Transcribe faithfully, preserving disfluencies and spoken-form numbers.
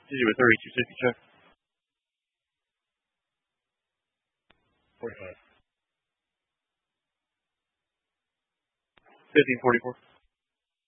Easy with thirty-two sixty check. forty-five. fifteen forty-four.